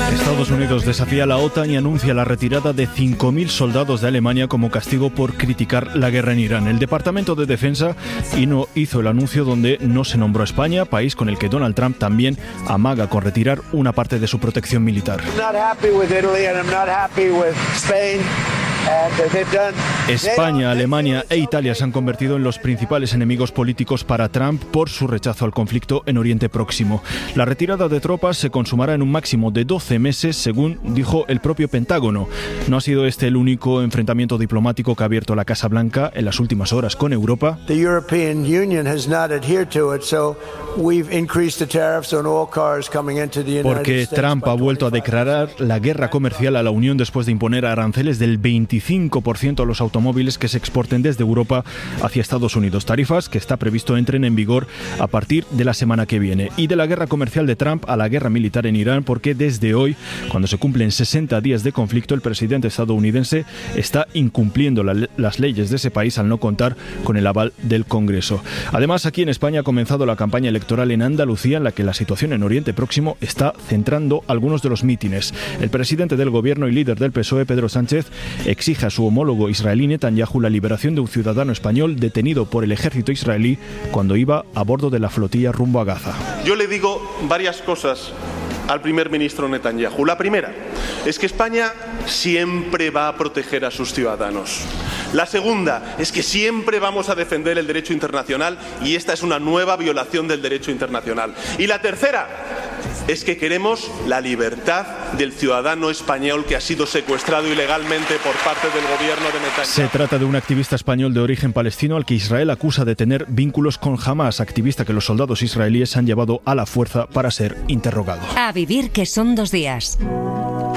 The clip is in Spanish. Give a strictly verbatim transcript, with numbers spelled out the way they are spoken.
Estados Unidos desafía a la OTAN y anuncia la retirada de cinco mil soldados de Alemania como castigo por criticar la guerra en Irán. El Departamento de Defensa hizo el anuncio donde no se nombró a España, país con el que Donald Trump también amaga con retirar una parte de su protección militar. España, Alemania e Italia se han convertido en los principales enemigos políticos para Trump por su rechazo al conflicto en Oriente Próximo. La retirada de tropas se consumará en un máximo de doce meses, según dijo el propio Pentágono. No ha sido este el único enfrentamiento diplomático que ha abierto la Casa Blanca en las últimas horas con Europa, porque Trump ha vuelto a declarar la guerra comercial a la Unión después de imponer aranceles del veinticinco por ciento a los automóviles que se exporten desde Europa hacia Estados Unidos. Tarifas que está previsto entren en vigor a partir de la semana que viene. Y de la guerra comercial de Trump a la guerra militar en Irán, porque desde hoy, cuando se cumplen sesenta días de conflicto, el presidente estadounidense está incumpliendo la, las leyes de ese país al no contar con el aval del Congreso. Además, aquí en España ha comenzado la campaña electoral en Andalucía, en la que la situación en Oriente Próximo está centrando algunos de los mítines. El presidente del gobierno y líder del P S O E, Pedro Sánchez, exige a su homólogo israelí Netanyahu la liberación de un ciudadano español detenido por el ejército israelí cuando iba a bordo de la flotilla rumbo a Gaza. Yo le digo varias cosas al primer ministro Netanyahu. La primera es que España siempre va a proteger a sus ciudadanos. La segunda es que siempre vamos a defender el derecho internacional y esta es una nueva violación del derecho internacional. Y la tercera es que queremos la libertad del ciudadano español que ha sido secuestrado ilegalmente por parte del gobierno de Netanyahu. Se trata de un activista español de origen palestino al que Israel acusa de tener vínculos con Hamas, activista que los soldados israelíes han llevado a la fuerza para ser interrogado. A vivir, que son dos días.